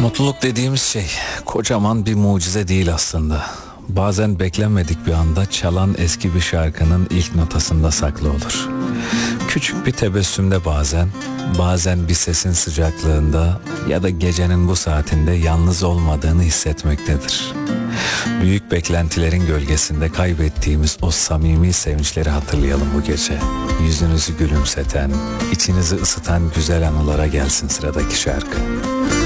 Mutluluk dediğimiz şey kocaman bir mucize değil aslında. Bazen beklenmedik bir anda çalan eski bir şarkının ilk notasında saklı olur. Küçük bir tebessümde bazen bir sesin sıcaklığında ya da gecenin bu saatinde yalnız olmadığını hissetmektedir. Büyük beklentilerin gölgesinde kaybettiğimiz o samimi sevinçleri hatırlayalım bu gece. Yüzünüzü gülümseten, içinizi ısıtan güzel anılara gelsin sıradaki şarkı.